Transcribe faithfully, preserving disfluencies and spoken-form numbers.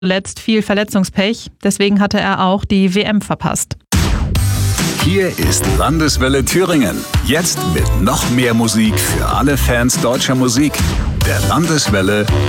Letzt viel Verletzungspech, deswegen hatte er auch die W M verpasst. Hier ist Landeswelle Thüringen. Jetzt mit noch mehr Musik für alle Fans deutscher Musik. Der Landeswelle